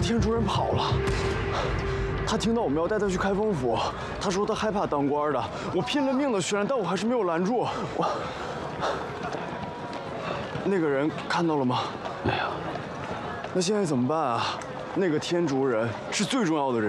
天竺人跑了。他听到我们要带他去开封府，他说他害怕当官的。我拼了命的劝，但我还是没有拦住。那个人看到了吗？ 没有。 那现在怎么办啊？那个天竺人是最重要的人。